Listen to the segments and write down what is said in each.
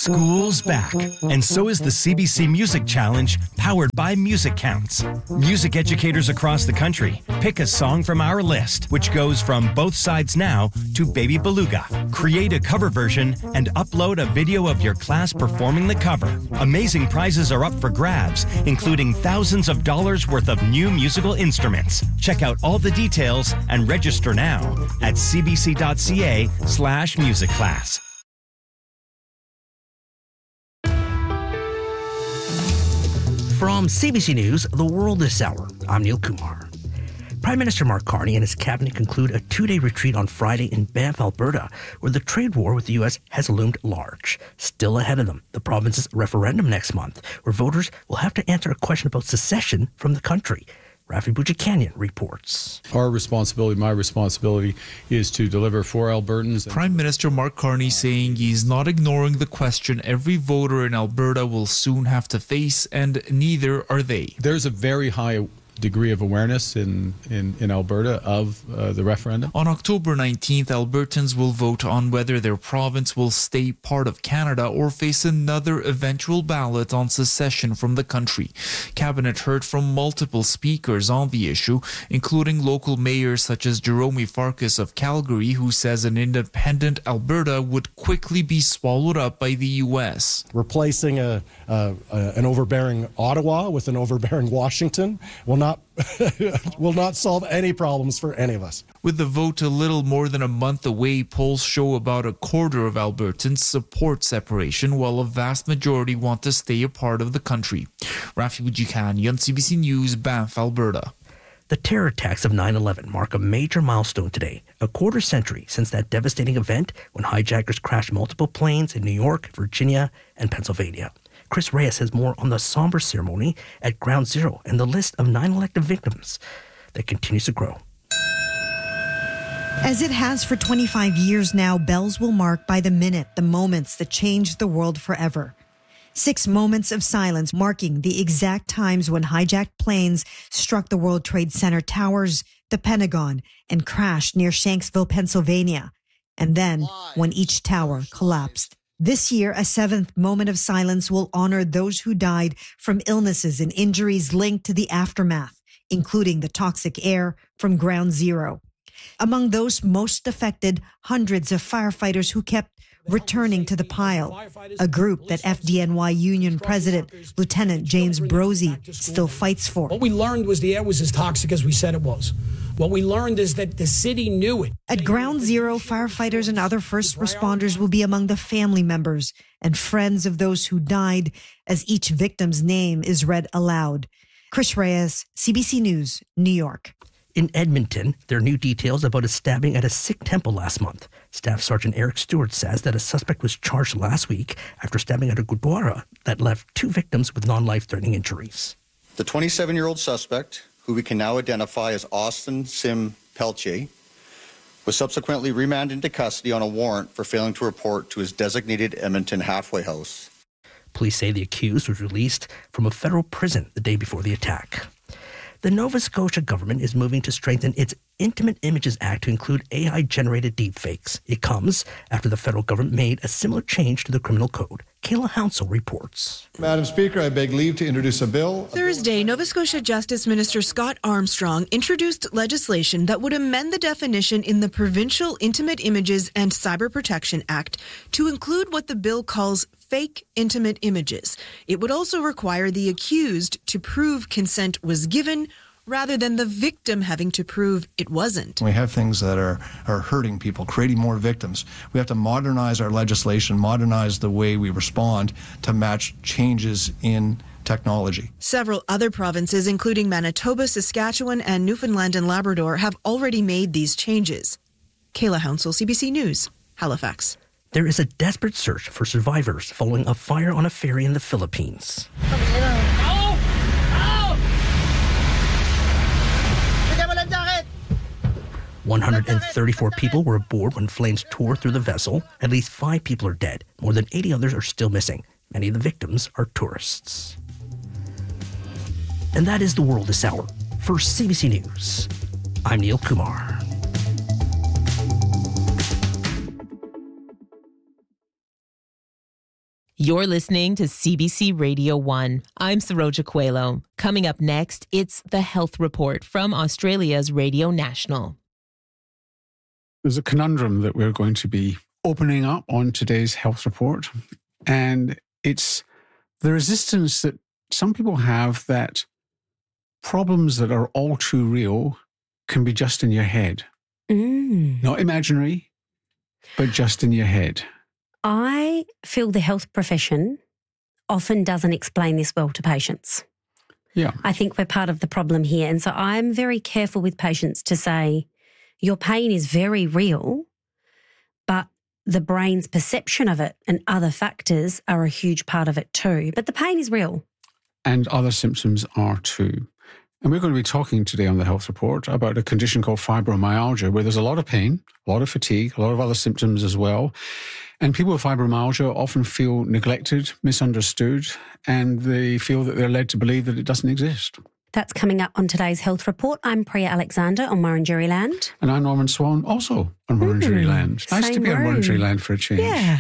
School's back, and so is the CBC Music Challenge, powered by Music Counts. Music educators across the country pick a song from our list, which goes from Both Sides Now to Baby Beluga. Create a cover version and upload a video of your class performing the cover. Amazing prizes are up for grabs, including thousands of dollars worth of new musical instruments. Check out all the details and register now at cbc.ca/musicclass. From CBC News, The World This Hour, I'm Neil Kumar. Prime Minister Mark Carney and his cabinet conclude a two-day retreat on Friday in Banff, Alberta, where the trade war with the U.S. has loomed large. Still ahead of them, the province's referendum next month, where voters will have to answer a question about secession from the country. Rafi Boudjikanian reports. Our responsibility, my responsibility, is to deliver for Albertans. Prime Minister Mark Carney saying he's not ignoring the question every voter in Alberta will soon have to face, and neither are they. There's a very high degree of awareness in Alberta of the referendum. On October 19th, Albertans will vote on whether their province will stay part of Canada or face another eventual ballot on secession from the country. Cabinet heard from multiple speakers on the issue, including local mayors such as Jerome Farkas of Calgary, who says an independent Alberta would quickly be swallowed up by the U.S. Replacing an overbearing Ottawa with an overbearing Washington will not solve any problems for any of us. With the vote a little more than a month away, polls show about a quarter of Albertans support separation, while a vast majority want to stay a part of the country. Rafi Boudjikanian, CBC News, Banff, Alberta. The terror attacks of 9/11 mark a major milestone today, a quarter century since that devastating event when hijackers crashed multiple planes in New York, Virginia, and Pennsylvania. Chris Reyes has more on the somber ceremony at Ground Zero and the list of 9 elected victims that continues to grow. As it has for 25 years now, bells will mark by the minute the moments that changed the world forever. 6 moments of silence marking the exact times when hijacked planes struck the World Trade Center towers, the Pentagon, and crashed near Shanksville, Pennsylvania. And then when each tower collapsed. This year, a 7th moment of silence will honor those who died from illnesses and injuries linked to the aftermath, including the toxic air from Ground Zero. Among those most affected, hundreds of firefighters who kept returning to the pile, a group that FDNY Union President Lieutenant James Brozzi still fights for. What we learned was the air was as toxic as we said it was. What we learned is that the city knew it. At Ground Zero, firefighters and other first responders will be among the family members and friends of those who died as each victim's name is read aloud. Chris Reyes, CBC News, New York. In Edmonton, there are new details about a stabbing at a Sikh temple last month. Staff Sergeant Eric Stewart says that a suspect was charged last week after stabbing at a gurdwara that left 2 victims with non-life-threatening injuries. The 27-year-old suspect, who we can now identify as Austin Sim Pelche, was subsequently remanded into custody on a warrant for failing to report to his designated Edmonton halfway house. Police say the accused was released from a federal prison the day before the attack. The Nova Scotia government is moving to strengthen its Intimate Images Act to include AI-generated deepfakes. It comes after the federal government made a similar change to the criminal code. Kayla Hounsell reports. Madam Speaker, I beg leave to introduce a bill. Thursday, Nova Scotia Justice Minister Scott Armstrong introduced legislation that would amend the definition in the Provincial Intimate Images and Cyber Protection Act to include what the bill calls fake intimate images. It would also require the accused to prove consent was given rather than the victim having to prove it wasn't. We have things that are hurting people, creating more victims. We have to modernize our legislation, modernize the way we respond to match changes in technology. Several other provinces, including Manitoba, Saskatchewan, and Newfoundland and Labrador, have already made these changes. Kayla Hounsell, CBC News, Halifax. There is a desperate search for survivors following a fire on a ferry in the Philippines. 134 people were aboard when flames tore through the vessel. At least 5 people are dead. More than 80 others are still missing. Many of the victims are tourists. And that is The World This Hour. For CBC News, I'm Neil Kumar. You're listening to CBC Radio 1. I'm Saroja Coelho. Coming up next, it's the Health Report from Australia's Radio National. There's a conundrum that we're going to be opening up on today's Health Report, and it's the resistance that some people have that problems that are all too real can be just in your head. Not imaginary, but just in your head. I feel the health profession often doesn't explain this well to patients. Yeah. I think we're part of the problem here. And so I'm very careful with patients to say, your pain is very real, but the brain's perception of it and other factors are a huge part of it too. But the pain is real. And other symptoms are too. And we're going to be talking today on the Health Report about a condition called fibromyalgia, where there's a lot of pain, a lot of fatigue, a lot of other symptoms as well. And people with fibromyalgia often feel neglected, misunderstood, and they feel that they're led to believe that it doesn't exist. That's coming up on today's Health Report. I'm Priya Alexander on Wurundjeri Land. And I'm Norman Swan, also on Wurundjeri Land. Nice to be on Wurundjeri Land for a change. Yeah.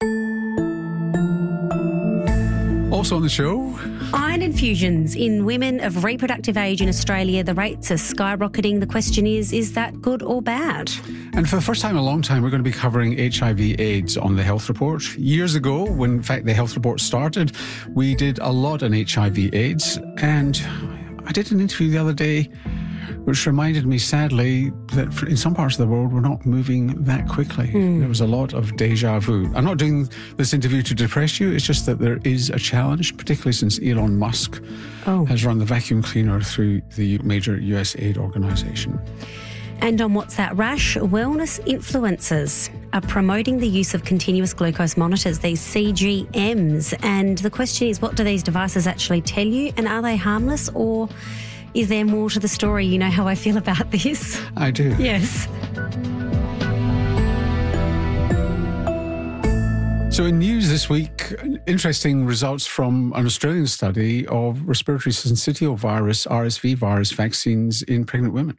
Also on the show, iron infusions in women of reproductive age in Australia. The rates are skyrocketing. The question is that good or bad? And for the first time in a long time, we're going to be covering HIV/AIDS on the Health Report. Years ago, when in fact the Health Report started, we did a lot on HIV/AIDS. And I did an interview the other day which reminded me, sadly, that in some parts of the world, we're not moving that quickly. There was a lot of deja vu. I'm not doing this interview to depress you. It's just that there is a challenge, particularly since Elon Musk has run the vacuum cleaner through the major US aid organization. And on What's That Rash, wellness influencers are promoting the use of continuous glucose monitors, these CGMs. And the question is, what do these devices actually tell you? And are they harmless, or is there more to the story? You know how I feel about this. I do. Yes. So in news this week, interesting results from an Australian study of respiratory syncytial virus, RSV virus vaccines in pregnant women.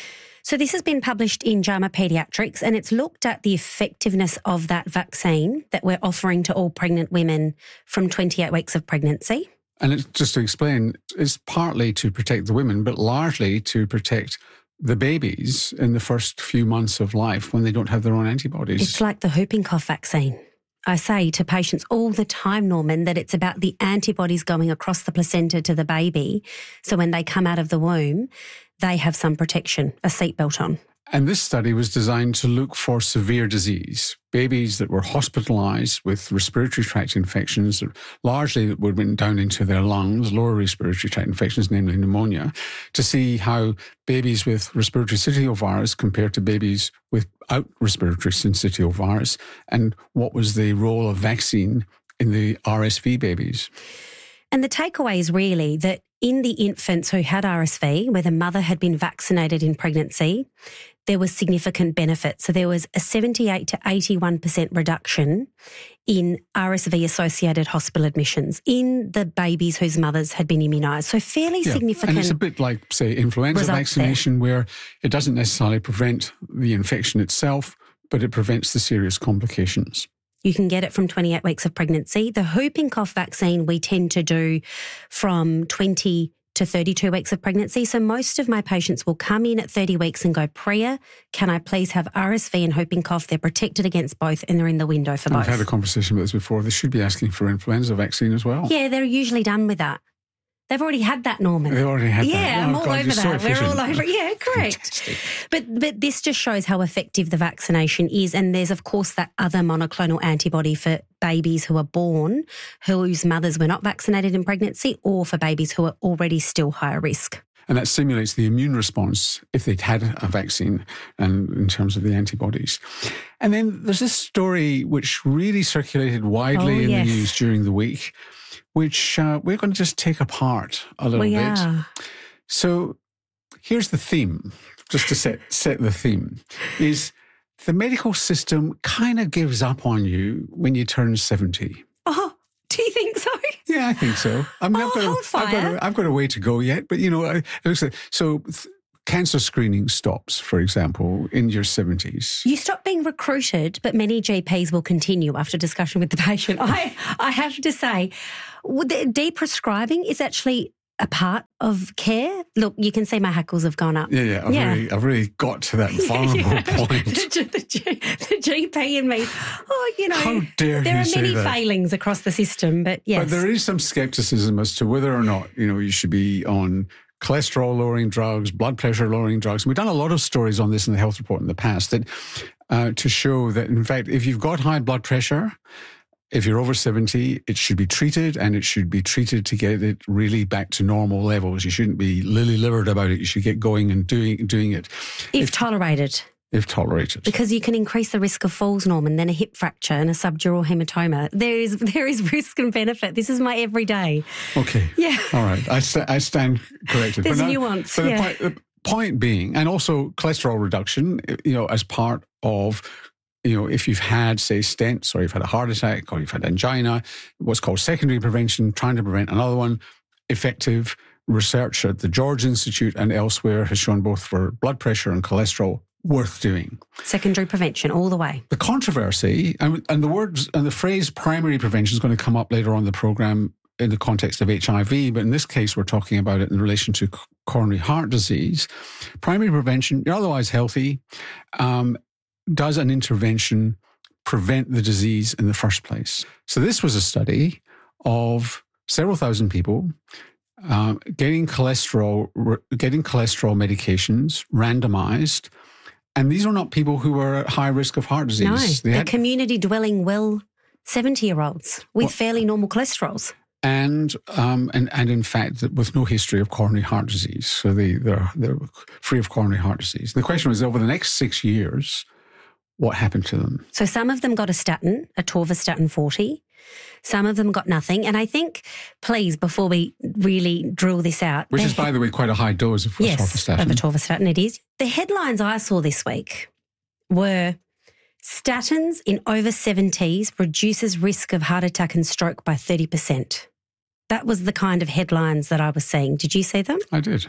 So this has been published in JAMA Pediatrics, and it's looked at the effectiveness of that vaccine that we're offering to all pregnant women from 28 weeks of pregnancy. And it's, just to explain, it's partly to protect the women, but largely to protect the babies in the first few months of life when they don't have their own antibodies. It's like the whooping cough vaccine. I say to patients all the time, Norman, that it's about the antibodies going across the placenta to the baby. So when they come out of the womb, they have some protection, a seatbelt on. And this study was designed to look for severe disease, babies that were hospitalized with respiratory tract infections, largely that would have been down into their lungs, lower respiratory tract infections, namely pneumonia, to see how babies with respiratory syncytial virus compared to babies without respiratory syncytial virus, and what was the role of vaccine in the RSV babies. And the takeaway is really that in the infants who had RSV, where the mother had been vaccinated in pregnancy, there was significant benefit. So there was a 78 to 81% reduction in RSV-associated hospital admissions in the babies whose mothers had been immunised. So fairly significant. And it's a bit like, say, influenza vaccination, where it doesn't necessarily prevent the infection itself, but it prevents the serious complications. You can get it from 28 weeks of pregnancy. The whooping cough vaccine we tend to do from 20 to 32 weeks of pregnancy. So most of my patients will come in at 30 weeks and go, Priya, can I please have RSV and whooping cough? They're protected against both and they're in the window for both. I've had a conversation about this before. They should be asking for influenza vaccine as well. Yeah, they're usually done with that. They've already had that, Norman. They already had that. Yeah, I'm all over that. We're all over it. Yeah, correct. Fantastic. But this just shows how effective the vaccination is. And there's, of course, that other monoclonal antibody for babies who are born whose mothers were not vaccinated in pregnancy, or for babies who are already still higher risk. And that stimulates the immune response if they'd had a vaccine, and in terms of the antibodies. And then there's this story which really circulated widely in the news during the week, which we're going to just take apart a little bit. So here's the theme, just to set the theme, is the medical system kind of gives up on you when you turn 70. Oh, do you think so? Yeah, I think so. I mean, I've got a way to go yet, but you know, it looks like, so cancer screening stops, for example, in your 70s. You stop being recruited, but many GPs will continue after discussion with the patient. I have to say, the deprescribing is actually a part of care. Look, you can see my hackles have gone up. Yeah. I've really got to that vulnerable point. The GP in me. Oh, you know, how dare there you are say many that? failings across the system, but yes. But there is some skepticism as to whether or not, you should be on cholesterol-lowering drugs, blood pressure-lowering drugs. And we've done a lot of stories on this in the health report in the past that to show that, in fact, if you've got high blood pressure, if you're over 70, it should be treated, and it should be treated to get it really back to normal levels. You shouldn't be lily-livered about it. You should get going and doing it. If tolerated. If tolerated. Because you can increase the risk of falls, Norman, then a hip fracture and a subdural hematoma. There is risk and benefit. This is my everyday. Okay. Yeah. All right. I stand corrected. There's nuance. But the point being, and also cholesterol reduction, as part of, if you've had, say, stents, or you've had a heart attack, or you've had angina, what's called secondary prevention, trying to prevent another one, effective research at the George Institute and elsewhere has shown both for blood pressure and cholesterol worth doing. Secondary prevention all the way. The controversy, and the words and the phrase primary prevention is going to come up later on in the program in the context of HIV, but in this case, we're talking about it in relation to coronary heart disease. Primary prevention, you're otherwise healthy. Does an intervention prevent the disease in the first place? So this was a study of several thousand people getting cholesterol medications randomized, and these are not people who were at high risk of heart disease. No, they're community dwelling 70-year-olds with fairly normal cholesterols. And in fact, with no history of coronary heart disease. So they're free of coronary heart disease. The question was, over the next 6 years, what happened to them? So some of them got a statin, a Torvastatin 40. Some of them got nothing. And I think, please, before we really drill this out... Which is, by the way, quite a high dose of Torvastatin. Yes, of a Torvastatin it is. The headlines I saw this week were statins in over 70s reduces risk of heart attack and stroke by 30%. That was the kind of headlines that I was seeing. Did you see them? I did.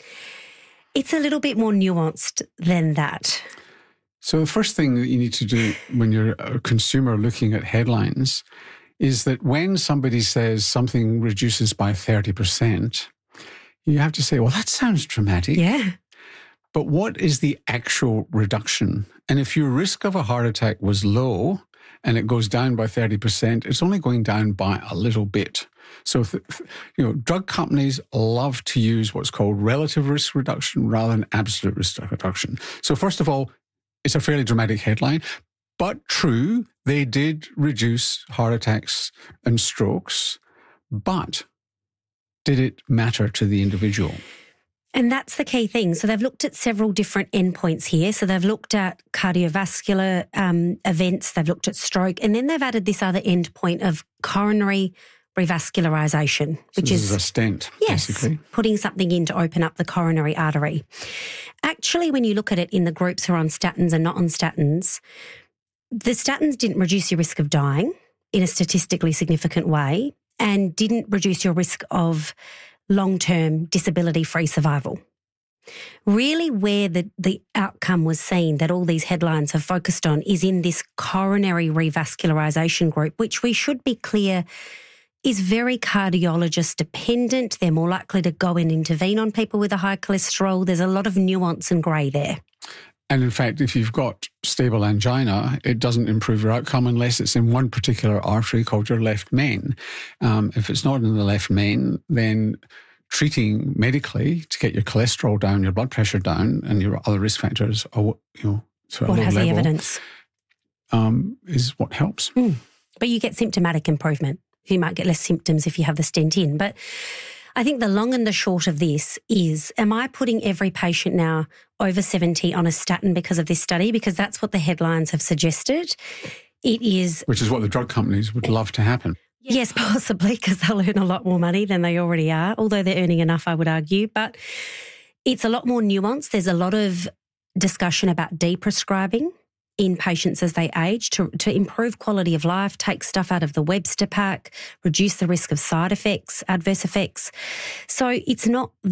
It's a little bit more nuanced than that. So the first thing that you need to do when you're a consumer looking at headlines is that when somebody says something reduces by 30%, you have to say, well, that sounds dramatic. Yeah. But what is the actual reduction? And if your risk of a heart attack was low and it goes down by 30%, it's only going down by a little bit. So, drug companies love to use what's called relative risk reduction rather than absolute risk reduction. So first of all, it's a fairly dramatic headline, but true, they did reduce heart attacks and strokes, but did it matter to the individual? And that's the key thing. So they've looked at several different endpoints here. So they've looked at cardiovascular events, they've looked at stroke, and then they've added this other endpoint of coronary revascularization, which is a stent, basically. Putting something in to open up the coronary artery. Actually, when you look at it in the groups who are on statins and not on statins, the statins didn't reduce your risk of dying in a statistically significant way and didn't reduce your risk of long-term disability-free survival. Really where the outcome was seen that all these headlines have focused on is in this coronary revascularization group, which we should be clear is very cardiologist dependent. They're more likely to go and intervene on people with a high cholesterol. There's a lot of nuance and grey there. And in fact, if you've got stable angina, it doesn't improve your outcome unless it's in one particular artery called your left main. If it's not in the left main, then treating medically to get your cholesterol down, your blood pressure down, and your other risk factors, to a low level. What has the evidence? Is what helps. But you get symptomatic improvement. You might get less symptoms if you have the stent in. But I think the long and the short of this is, am I putting every patient now over 70 on a statin because of this study? Because that's what the headlines have suggested. It is... Which is what the drug companies would love to happen. Yes, possibly, because they'll earn a lot more money than they already are, although they're earning enough, I would argue. But it's a lot more nuanced. There's a lot of discussion about deprescribing in patients as they age to improve quality of life, take stuff out of the Webster pack, reduce the risk of side effects, adverse effects. So it's not that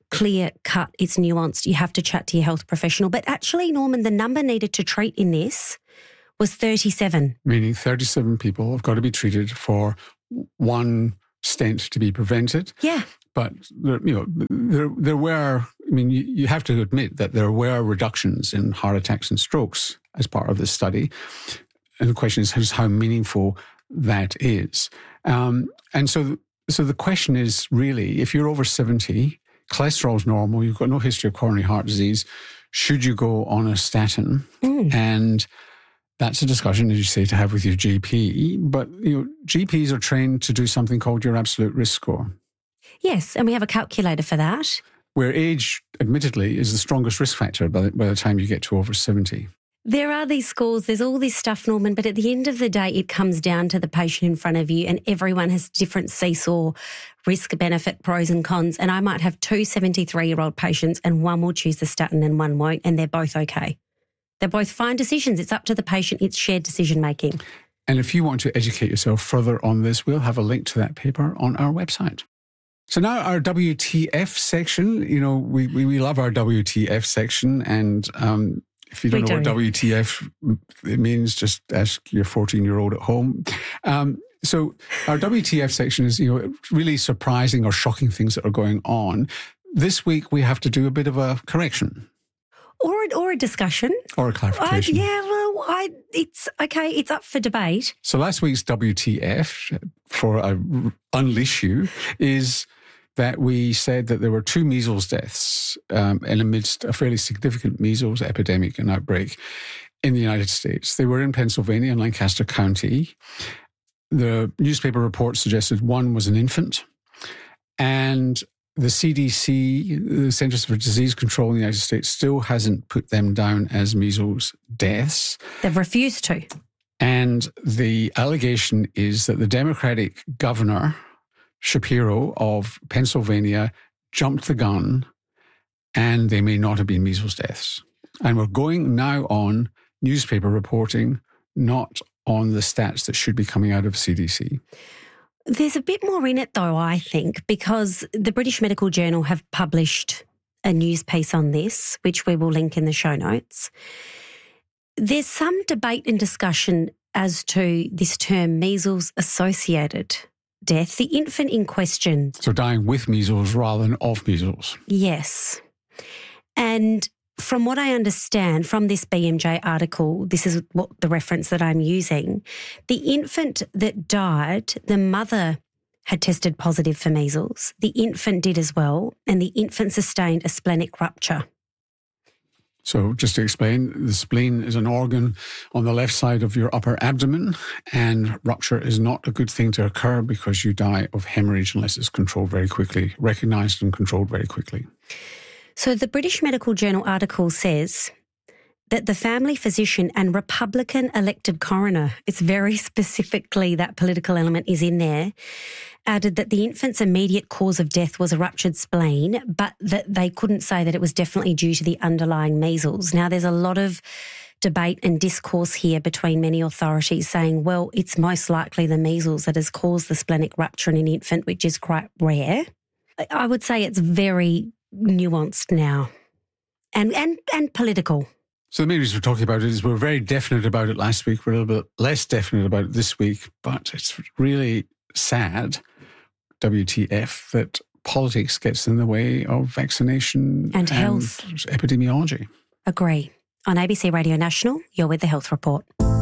clear cut, it's nuanced. You have to chat to your health professional. But actually, Norman, the number needed to treat in this was 37. Meaning 37 people have got to be treated for one stent to be prevented. Yeah. But, there were, you have to admit that there were reductions in heart attacks and strokes as part of this study. And the question is how meaningful that is. And so the question is really, if you're over 70, cholesterol's normal, you've got no history of coronary heart disease, should you go on a statin? And that's a discussion, as you say, to have with your GP. But GPs are trained to do something called your absolute risk score. Yes, and we have a calculator for that. Where age, admittedly, is the strongest risk factor by the time you get to over 70. There are these scores, there's all this stuff, Norman, but at the end of the day, it comes down to the patient in front of you, and everyone has different seesaw risk-benefit pros and cons. And I might have two 73-year-old patients, and one will choose the statin and one won't, and they're both okay. They're both fine decisions. It's up to the patient. It's shared decision-making. And if you want to educate yourself further on this, we'll have a link to that paper on our website. So now our WTF section, we love our WTF section, and if you don't know what WTF it means, just ask your 14-year-old at home. So our WTF section is, really surprising or shocking things that are going on. This week we have to do a bit of a correction. Or a discussion. Or a clarification. It's okay. It's up for debate. So last week's WTF, for Unleash You, is that we said that there were 2 measles deaths in amidst a fairly significant measles epidemic and outbreak in the United States. They were in Pennsylvania and Lancaster County. The newspaper report suggested one was an infant, and the CDC, the Centers for Disease Control in the United States, still hasn't put them down as measles deaths. They've refused to. And the allegation is that the Democratic governor, Shapiro of Pennsylvania, jumped the gun, and they may not have been measles deaths. And we're going now on newspaper reporting, not on the stats that should be coming out of CDC. There's a bit more in it, though, I think, because the British Medical Journal have published a news piece on this, which we will link in the show notes. There's some debate and discussion as to this term measles-associated death. The infant in question... So dying with measles rather than of measles. Yes. And from what I understand from this BMJ article, this is what the reference that I'm using, the infant that died, the mother had tested positive for measles. The infant did as well, and the infant sustained a splenic rupture. So just to explain, the spleen is an organ on the left side of your upper abdomen, and rupture is not a good thing to occur because you die of hemorrhage unless it's controlled very quickly, recognised and controlled very quickly. So the British Medical Journal article says that the family physician and Republican elected coroner, it's very specifically that political element is in there, added that the infant's immediate cause of death was a ruptured spleen, but that they couldn't say that it was definitely due to the underlying measles. Now, there's a lot of debate and discourse here between many authorities saying, well, it's most likely the measles that has caused the splenic rupture in an infant, which is quite rare. I would say it's very nuanced now and political. So the main reason we're talking about it is we were very definite about it last week. We're a little bit less definite about it this week, but it's really sad, WTF, that politics gets in the way of vaccination and health epidemiology. Agree. On ABC Radio National, you're with the Health Report.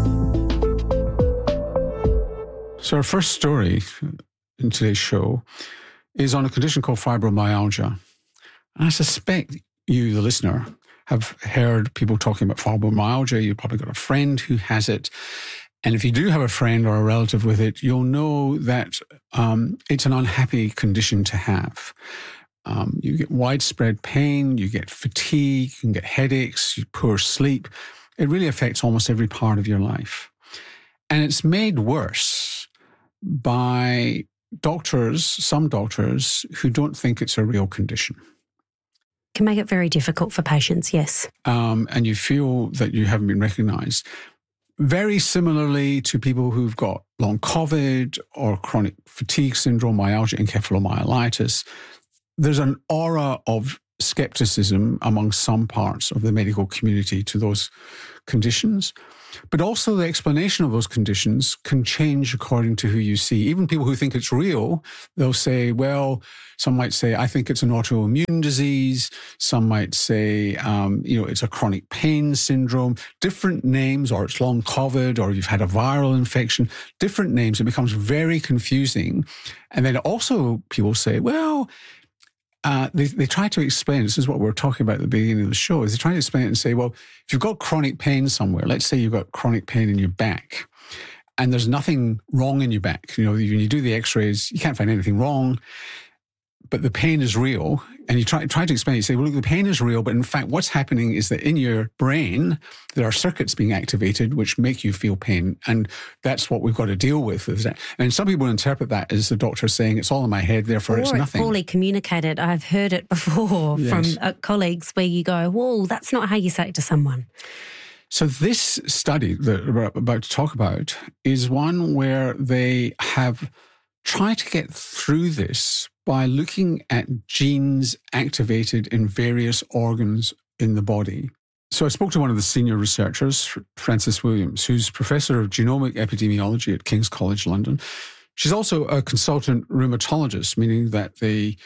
So our first story in today's show is on a condition called fibromyalgia. I suspect you, the listener, have heard people talking about fibromyalgia. You've probably got a friend who has it. And if you do have a friend or a relative with it, you'll know that it's an unhappy condition to have. You get widespread pain, you get fatigue, you can get headaches, poor sleep. It really affects almost every part of your life. And it's made worse by doctors, some doctors, who don't think it's a real condition. Can make it very difficult for patients, yes. And you feel that you haven't been recognised. Very similarly to people who've got long COVID or chronic fatigue syndrome, myalgia, encephalomyelitis, there's an aura of skepticism among some parts of the medical community to those conditions. But also the explanation of those conditions can change according to who you see. Even people who think it's real, they'll say, well, some might say, I think it's an autoimmune disease. Some might say, it's a chronic pain syndrome. Different names, or it's long COVID, or you've had a viral infection. Different names. It becomes very confusing. And then also people say, well, they try to explain, this is what we're talking about at the beginning of the show, is they try to explain it and say, well, if you've got chronic pain somewhere, let's say you've got chronic pain in your back, and there's nothing wrong in your back. When you do the x-rays, you can't find anything wrong, but the pain is real. And you try to explain it, you say, well, look, the pain is real, but in fact, what's happening is that in your brain, there are circuits being activated which make you feel pain. And that's what we've got to deal with. And some people interpret that as the doctor saying, it's all in my head, therefore it's nothing. Or poorly communicated. I've heard it before from colleagues where you go, whoa, that's not how you say it to someone. So this study that we're about to talk about is one where they have tried to get through this by looking at genes activated in various organs in the body. So I spoke to one of the senior researchers, Frances Williams, who's Professor of Genomic Epidemiology at King's College London. She's also a consultant rheumatologist, meaning that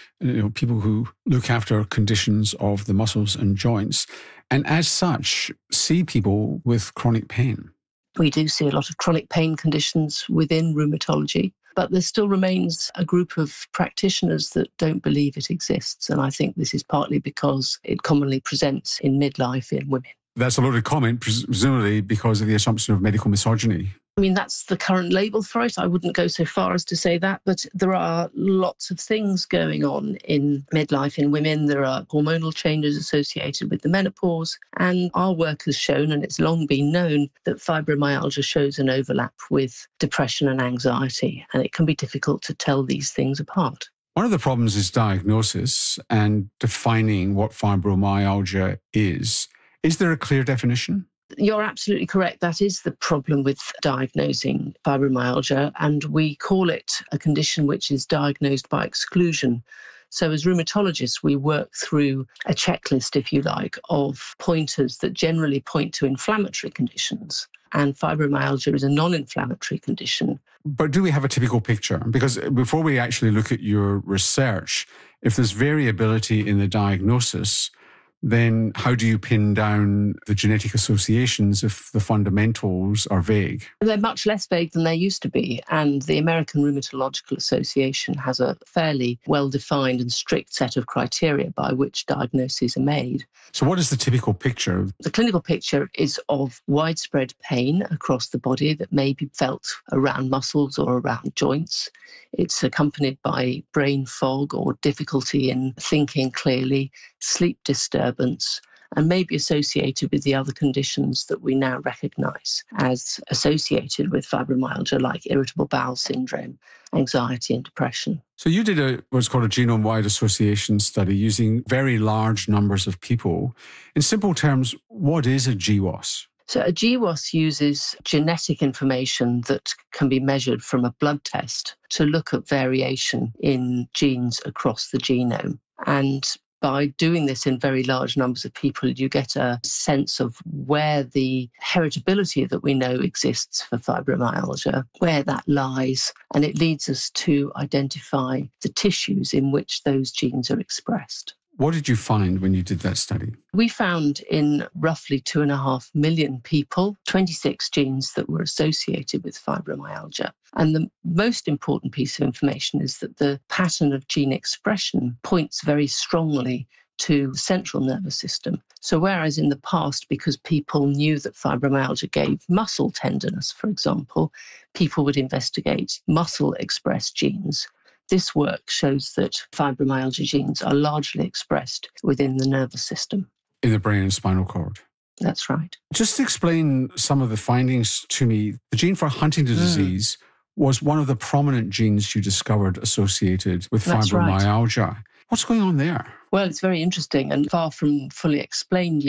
people who look after conditions of the muscles and joints, and as such, see people with chronic pain. We do see a lot of chronic pain conditions within rheumatology, but there still remains a group of practitioners that don't believe it exists. And I think this is partly because it commonly presents in midlife in women. That's a loaded comment, presumably because of the assumption of medical misogyny. I mean, that's the current label for it. I wouldn't go so far as to say that, but there are lots of things going on in midlife in women. There are hormonal changes associated with the menopause, and our work has shown, and it's long been known, that fibromyalgia shows an overlap with depression and anxiety, and it can be difficult to tell these things apart. One of the problems is diagnosis and defining what fibromyalgia is. Is there a clear definition? You're absolutely correct. That is the problem with diagnosing fibromyalgia, and we call it a condition which is diagnosed by exclusion. So as rheumatologists, we work through a checklist, if you like, of pointers that generally point to inflammatory conditions. And fibromyalgia is a non-inflammatory condition. But do we have a typical picture? Because before we actually look at your research, if there's variability in the diagnosis, then how do you pin down the genetic associations if the fundamentals are vague? They're much less vague than they used to be, and the American Rheumatological Association has a fairly well-defined and strict set of criteria by which diagnoses are made. So what is the typical picture? The clinical picture is of widespread pain across the body that may be felt around muscles or around joints. It's accompanied by brain fog or difficulty in thinking clearly, sleep disturbance, and may be associated with the other conditions that we now recognise as associated with fibromyalgia, like irritable bowel syndrome, anxiety and depression. So you did what's called a genome-wide association study using very large numbers of people. In simple terms, what is a GWAS? So a GWAS uses genetic information that can be measured from a blood test to look at variation in genes across the genome. And by doing this in very large numbers of people, you get a sense of where the heritability that we know exists for fibromyalgia, where that lies, and it leads us to identify the tissues in which those genes are expressed. What did you find when you did that study? We found in roughly 2.5 million people, 26 genes that were associated with fibromyalgia. And the most important piece of information is that the pattern of gene expression points very strongly to the central nervous system. So whereas in the past, because people knew that fibromyalgia gave muscle tenderness, for example, people would investigate muscle-expressed genes. This work shows that fibromyalgia genes are largely expressed within the nervous system. In the brain and spinal cord. That's right. Just to explain some of the findings to me, the gene for Huntington's disease was one of the prominent genes you discovered associated with fibromyalgia. Right. What's going on there? Well, it's very interesting and far from fully explained yet.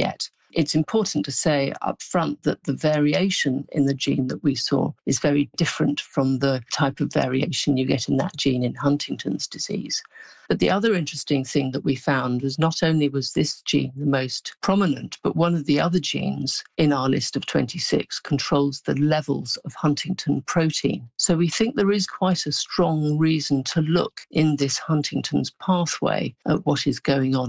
It's important to say up front that the variation in the gene that we saw is very different from the type of variation you get in that gene in Huntington's disease. But the other interesting thing that we found was not only was this gene the most prominent, but one of the other genes in our list of 26 controls the levels of Huntington protein. So we think there is quite a strong reason to look in this Huntington's pathway at what is going on